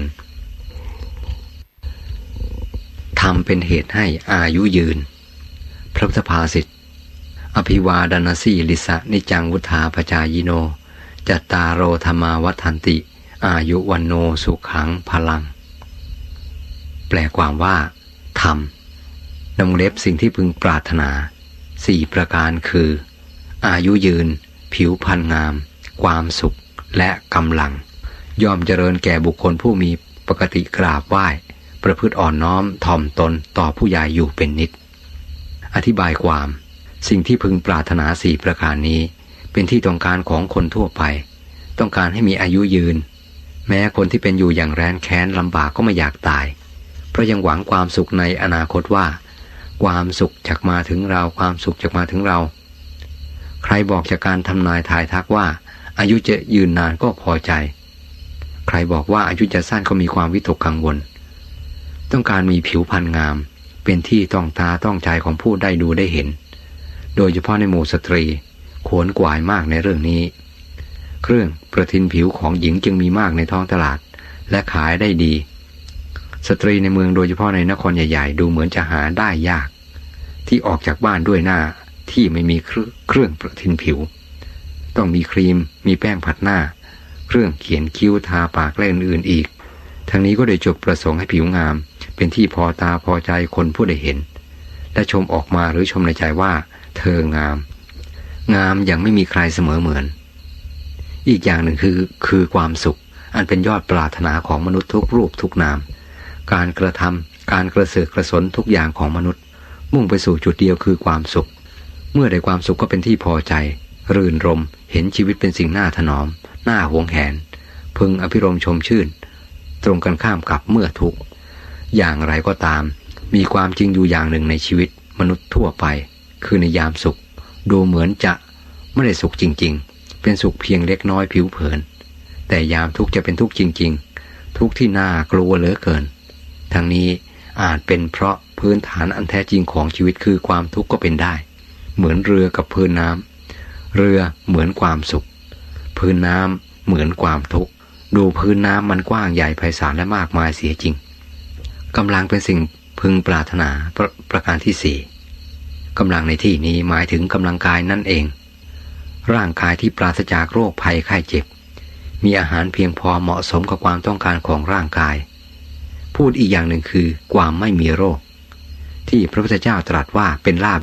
ทำเป็นเหตุให้อายุยืนพระพุทธภาษิตอภิวาดนาสีลิสะนิจังวุธาปจายโนจัตตารโอธรรมาวัฏันติอายุวันโนสุขังพลังแปลความว่าธรรมนำเล็บสิ่งที่พึงปรารถนาสี่ประการคืออายุยืนผิวพรรณงามความสุขและกำลังย่อมเจริญแก่บุคคลผู้มีปกติกราบไหว้ประพฤติอ่อนน้อมถ่อมตนต่อผู้ใหญ่อยู่เป็นนิดอธิบายความสิ่งที่พึงปรารถนาสี่ประการนี้เป็นที่ต้องการของคนทั่วไปต้องการให้มีอายุยืนแม้คนที่เป็นอยู่อย่างแร้นแค้นลำบากก็ไม่อยากตายเพราะยังหวังความสุขในอนาคตว่าความสุขจะมาถึงเราความสุขจะมาถึงเราใครบอกจากการทำนายทายทักว่าอายุจะยืนนานก็พอใจใครบอกว่าอายุจะสั้นก็มีความวิตกกังวลต้องการมีผิวพรรณงามเป็นที่ต้องตาต้องใจของผู้ได้ดูได้เห็นโดยเฉพาะในหมู่สตรีขวนขวายมากในเรื่องนี้เครื่องประทินผิวของหญิงจึงมีมากในท้องตลาดและขายได้ดีสตรีในเมืองโดยเฉพาะในนครใหญ่ๆดูเหมือนจะหาได้ยากที่ออกจากบ้านด้วยหน้าที่ไม่มีเครื่องประทินผิวต้องมีครีมมีแป้งผัดหน้าเครื่องเขียนคิ้วทาปากและอื่นๆอีกทั้งนี้ก็โดยจุดประสงค์ให้ผิวงามเป็นที่พอตาพอใจคนผู้ได้เห็นและชมออกมาหรือชมในใจว่าเธองามงามอย่างไม่มีใครเสมอเหมือนอีกอย่างหนึ่งคือคือความสุขอันเป็นยอดปรารถนาของมนุษย์ทุกรูปทุกนามการกระทำการกระเสือกกระสนทุกอย่างของมนุษย์มุ่งไปสู่จุดเดียวคือความสุขเมื่อได้ความสุขก็เป็นที่พอใจรื่นรมเห็นชีวิตเป็นสิ่งน่าถนอมน่าหวงแหนพึงอภิรมย์ชมชื่นตรงกันข้ามกับเมื่อทุกข์อย่างไรก็ตามมีความจริงอยู่อย่างหนึ่งในชีวิตมนุษย์ทั่วไปคือในยามสุขดูเหมือนจะไม่ได้สุขจริงๆเป็นสุขเพียงเล็กน้อยผิวเผินแต่ยามทุกข์จะเป็นทุกข์จริงๆทุกข์ที่น่ากลัวเหลือเกินทั้งนี้อาจเป็นเพราะพื้นฐานอันแท้จริงของชีวิตคือความทุกข์ก็เป็นได้เหมือนเรือกับพื้นน้ำเรือเหมือนความสุขพื้นน้ำเหมือนความทุกข์ดูพื้นน้ำมันกว้างใหญ่ไพศาลและมากมายเสียจริงกำลังเป็นสิ่งพึงปรารถนา ป, รประการที่สี่กำลังในที่นี้หมายถึงกำลังกายนั่นเองร่างกายที่ปราศจากโรคภัยไข้เจ็บมีอาหารเพียงพอเหมาะสมกับความต้องการของร่างกายพูดอีกอย่างหนึ่งคือความไม่มีโรคที่พระพุทธเจ้าตรัสว่าเป็นลาภ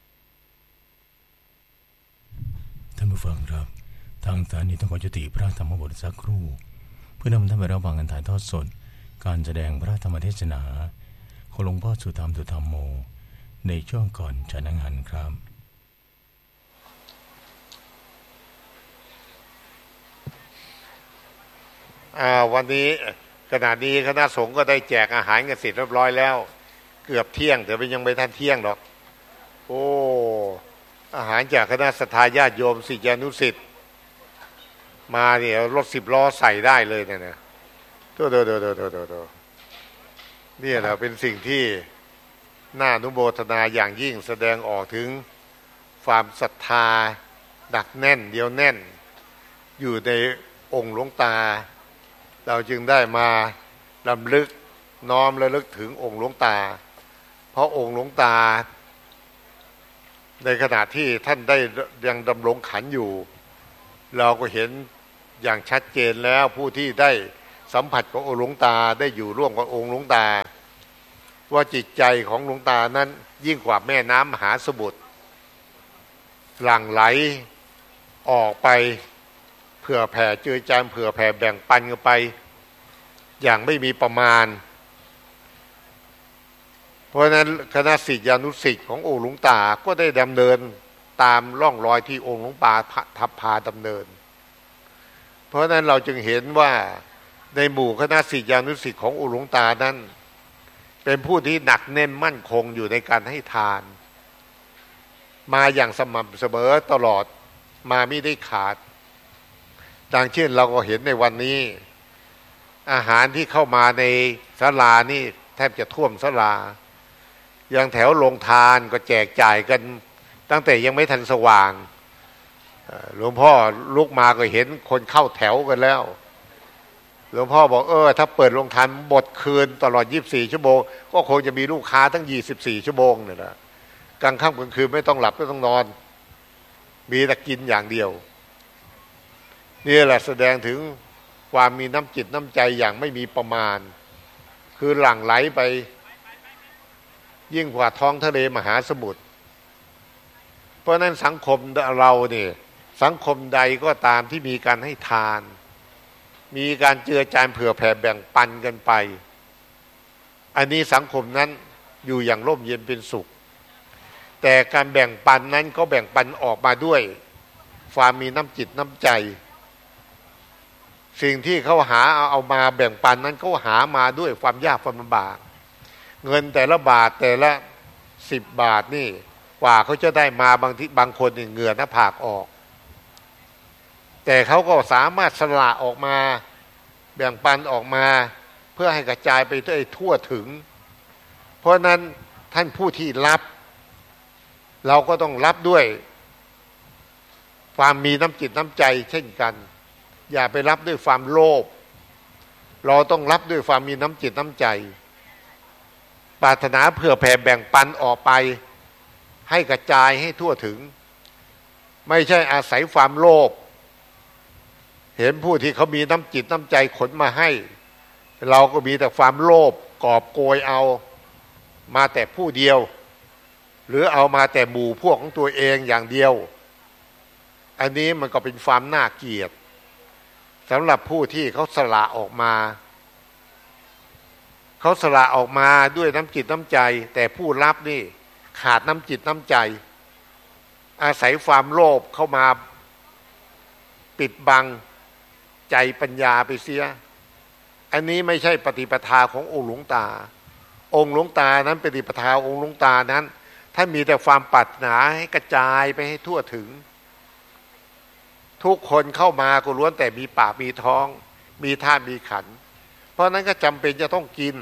ท่านผู้ฟังครับทางสถานีต้องขอจุติพระธรรมบทสักครู่เพื่อนำท่านไปรับฟังการถ่ายทอดสดการแสดงพระธรรมเทศนาของหลวงพ่อสุธรรมสุธรรมโมในช่วงก่อนฉันอาหารครับอ่าวันนี้ขณะนี้คณะสงฆ์ก็ได้แจกอาหารกันเสร็จเรียบร้อยแล้วเกือบเที่ยงแต่ยังไม่ทันเที่ยงหรอกโอ้อาหารจากคณะศรัทธาญาติโยมศิษยานุศิษย์มาเนี่ยรถสิบล้อใส่ได้เลยเนี่ยนะโตโตโตโตโตโตโตนี่แหละเป็นสิ่งที่น่าอนุโมทนาอย่างยิ่งแสดงออกถึงความศรัทธาดักแน่นเดียวแน่นอยู่ในองค์หลวงตาเราจึงได้มารำลึกน้อมระลึกถึงองค์หลวงตาเพราะองค์หลวงตาในขณะที่ท่านได้ยังดำรงขันอยู่เราก็เห็นอย่างชัดเจนแล้วผู้ที่ได้สัมผัสกับองค์หลวงตาได้อยู่ร่วมกับองค์หลวงตาว่าจิตใจของหลวงตานั้นยิ่งกว่าแม่น้ำมหาสมุทรหลั่งไหลออกไปเผื่อแผ่เจือจานเผื่อแผ่แบ่งปันกันไปอย่างไม่มีประมาณเพราะฉะนั้นคณะศิษยานุศิษย์ขององค์หลวงตาก็ได้ดำเนินตามร่องรอยที่องค์หลวงตาทับพาดำเนินเพราะฉะนั้นเราจึงเห็นว่าในหมู่คณะศิษยานุศิษย์ขององค์หลวงตานั้นเป็นผู้ที่หนักแน่นมั่นคงอยู่ในการให้ทานมาอย่างสม่ำเสมอตลอดมาไม่ได้ขาดดังเช่นเราก็เห็นในวันนี้อาหารที่เข้ามาในศาลานี่แทบจะท่วมศาลาอย่างแถวโรงทานก็แจกจ่ายกันตั้งแต่ยังไม่ทันสว่างหลวงพ่อลุกมาก็เห็นคนเข้าแถวกันแล้วหลวงพ่อบอกเออถ้าเปิดโรงทานหมดคืนตลอดยี่สิบสี่ชั่วโมงก็คงจะมีลูกค้าทั้งยี่สิบสี่ชั่วโมงเนี่ยนะกลางค่ำกลางคืนไม่ต้องหลับไม่ต้องนอนมีแต่กินอย่างเดียวนี่แหละแสดงถึงความมีน้ำจิตน้ำใจอย่างไม่มีประมาณคือหลั่งไหลไปยิ่งกว่าท้องทะเลมหาสมุทรเพราะนั้นสังคมเราเนี่ยสังคมใดก็ตามที่มีการให้ทานมีการเจือจานเผื่อแผ่แบ่งปันกันไปอันนี้สังคมนั้นอยู่อย่างร่มเย็นเป็นสุขแต่การแบ่งปันนั้นก็แบ่งปันออกมาด้วยความมีน้ำจิตน้ำใจสิ่งที่เขาหาเอามาแบ่งปันนั้นเขาหามาด้วยความยากความลำบากเงินแต่ละบาทแต่ละสิบบาทนี่กว่าเขาจะได้มาบางทีบางคนนี่เหงื่อหน้าผากออกแต่เขาก็สามารถสละออกมาแบ่งปันออกมาเพื่อให้กระจายไปทั่วถึงเพราะนั้นท่านผู้ที่รับเราก็ต้องรับด้วยความมีน้ำจิตน้ำใจเช่นกันอย่าไปรับด้วยความโลภเราต้องรับด้วยความมีน้ำจิตน้ำใจปรารถนาเผื่อแผ่แบ่งปันออกไปให้กระจายให้ทั่วถึงไม่ใช่อาศัยความโลภเห็นผู้ที่เขามีน้ำจิตน้ำใจขนมาให้เราก็มีแต่ความโลภกอบโกยเอามาแต่ผู้เดียวหรือเอามาแต่หมู่พวกของตัวเองอย่างเดียวอันนี้มันก็เป็นความน่าเกลียดสำหรับผู้ที่เขาสละออกมาเขาสละออกมาด้วยน้ำจิตน้ำใจแต่ผู้รับนี่ขาดน้ำจิตน้ำใจอาศัยความโลภเข้ามาปิดบังใจปัญญาไปเสียอันนี้ไม่ใช่ปฏิปทาขององค์หลวงตาองค์หลวงตานั้นปฏิปทาองค์หลวงตานั้นท่านมีแต่ความปรารถนาให้กระจายไปให้ทั่วถึงทุกคนเข้ามาก็ล้วนแต่มีปากมีท้องมีธาตุมีขันธ์เพราะนั้นก็จำเป็นจะต้องกิน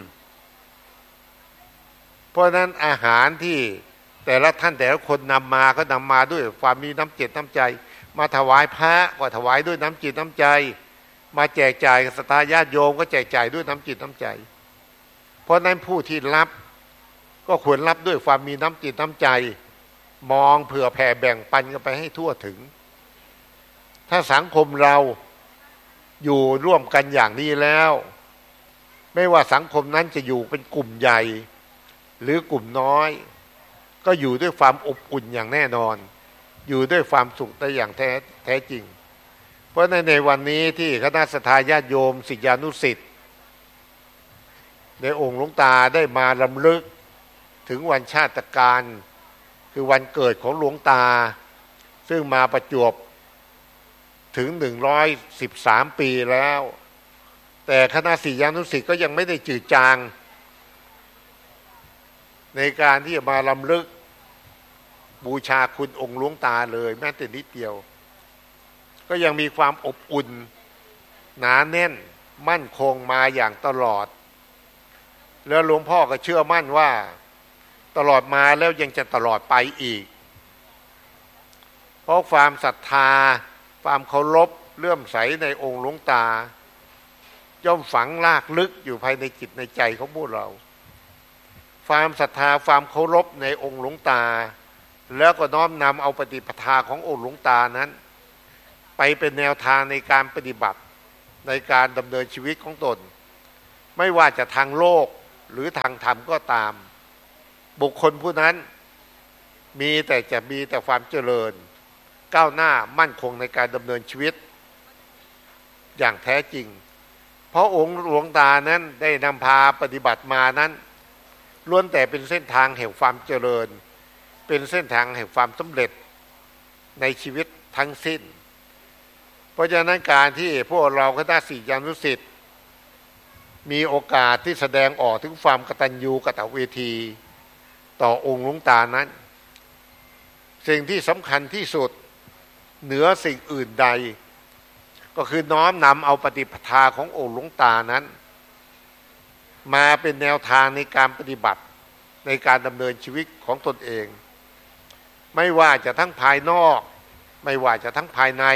เพราะนั้นอาหารที่แต่ละท่านแต่ละคนนำมาก็นำมาด้วยความมีน้ำจิตน้ำใจมาถวายพระก็ถวายด้วยน้ำจิตน้ำใจมาแจกจ่ายศรัทธาญาติโยมก็แจกจ่ายด้วยน้ำจิตน้ำใจเพราะนั้นผู้ที่รับก็ควรรับด้วยความมีน้ำจิตน้ำใจมองเผื่อแผ่แบ่งปันกันไปให้ทั่วถึงถ้าสังคมเราอยู่ร่วมกันอย่างนี้แล้วไม่ว่าสังคมนั้นจะอยู่เป็นกลุ่มใหญ่หรือกลุ่มน้อยก็อยู่ด้วยความอบอุ่นอย่างแน่นอนอยู่ด้วยความสุขได้อย่างแท้แท้จริงเพราะในในวันนี้ที่คณะสัตยาติโยมศิษยานุศิษย์ในองค์หลวงตาได้มารำลึกถึงวันชาติการคือวันเกิดของหลวงตาซึ่งมาประจวบถึงหนึ่งร้อยสิบสามปีแล้วแต่คณะศิษยานุศิษย์ก็ยังไม่ได้จืดจางในการที่จะมารำลึกบูชาคุณองค์หลวงตาเลยแม้แต่นิดเดียวก็ยังมีความอบอุ่นหนาแน่นมั่นคงมาอย่างตลอดแล้วหลวงพ่อก็เชื่อมั่นว่าตลอดมาแล้วยังจะตลอดไปอีกเพราะความศรัทธาความเคารพเลื่อมใสในองค์หลวงตาย่อมฝังรากลึกอยู่ภายในจิตในใจของพวกเราความศรัทธาความเคารพในองค์หลวงตาแล้วก็น้อมนำเอาปฏิปทาขององค์หลวงตานั้นไปเป็นแนวทางในการปฏิบัติในการดำเนินชีวิตของตนไม่ว่าจะทางโลกหรือทางธรรมก็ตามบุคคลผู้นั้นมีแต่จะมีแต่ความเจริญก้าวหน้ามั่นคงในการดำเนินชีวิตอย่างแท้จริงเพราะองค์หลวงตานั้นได้นำพาปฏิบัติมานั้นล้วนแต่เป็นเส้นทางแห่งความเจริญเป็นเส้นทางแห่งความสำเร็จในชีวิตทั้งสิ้นเพราะฉะนั้นการที่พวกเราคณะศิษยานุศิษย์มีโอกาสที่แสดงออกถึงความกตัญญูกตเวทีต่อองค์หลวงตานั้นสิ่งที่สำคัญที่สุดเหนือสิ่งอื่นใดก็คือน้อมนำเอาปฏิปทาขององค์หลวงตานั้นมาเป็นแนวทางในการปฏิบัติในการดำเนินชีวิตของตนเองไม่ว่าจะทั้งภายนอกไม่ว่าจะทั้งภายใน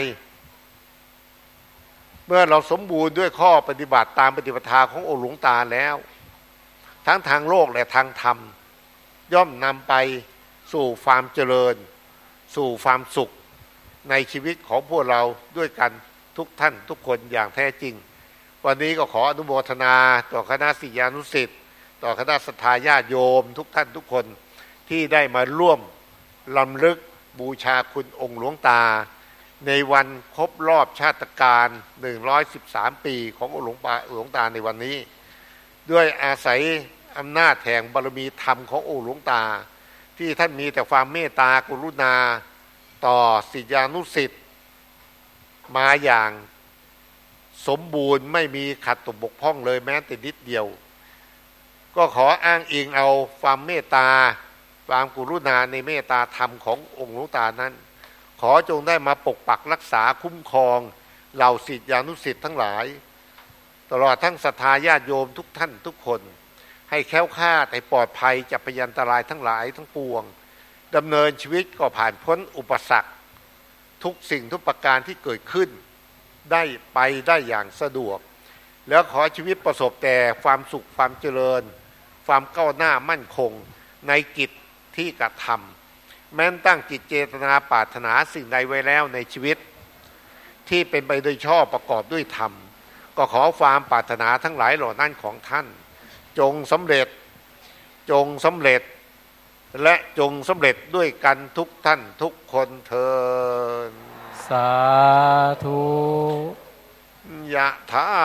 เมื่อเราสมบูรณ์ด้วยข้อปฏิบัติตามปฏิปทาขององค์หลวงตาแล้วทั้งทางโลกและทางธรรมย่อมนำไปสู่ความเจริญสู่ความสุขในชีวิตของพวกเราด้วยกันทุกท่านทุกคนอย่างแท้จริงวันนี้ก็ขออนุโมทนาต่อคณะศิษยานุศิษย์ต่อคณะศรัทธาญาติโยมทุกท่านทุกคนที่ได้มาร่วมรำลึกบูชาคุณองค์หลวงตาในวันครบรอบชาตการหนึ่งร้อยสิบสามปีขององค์หลวงตาหลวงตาในวันนี้ด้วยอาศัยอำนาจแห่งบารมีธรรมขององค์หลวงตาที่ท่านมีแต่ความเมตตากรุณาต่อศิษยานุศิษย์มาอย่างสมบูรณ์ไม่มีขัดตกบกพร่องเลยแม้แต่นิดเดียวก็ขออ้างอิงเอาความเมตตาความกรุณาในเมตตาธรรมขององค์หลวงตานั้นขอจงได้มาปกปักรักษาคุ้มครองเหล่าศิษยานุศิษย์ทั้งหลายตลอดทั้งศรัทธาญาติโยมทุกท่านทุกคนให้แคล้วคลาดให้ปลอดภัยจากพยันตรายทั้งหลายทั้งปวงดำเนินชีวิตก็ผ่านพ้นอุปสรรคทุกสิ่งทุกประการที่เกิดขึ้นได้ไปได้อย่างสะดวกแล้วขอชีวิตประสบแต่ความสุขความเจริญความก้าวหน้ามั่นคงในกิจที่กระทำแม้นตั้งจิตเจตนาปรารถนาสิ่งใดไว้แล้วในชีวิตที่เป็นไปโดยชอบประกอบด้วยธรรมก็ขอความปรารถนาทั้งหลายเหล่านั้นของท่านจงสำเร็จจงสำเร็จและจงสำเร็จด้วยกันทุกท่านทุกคนเถิดสาธุยะถา